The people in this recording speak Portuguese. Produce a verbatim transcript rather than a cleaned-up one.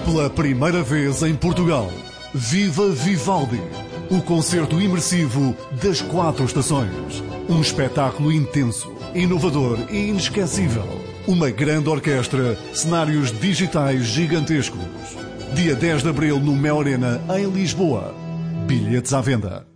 Pela primeira vez em Portugal, Viva Vivaldi, o concerto imersivo das quatro estações. Um espetáculo intenso, inovador e inesquecível. Uma grande orquestra, cenários digitais gigantescos. Dia dez de abril no Mel Arena, em Lisboa. Bilhetes à venda.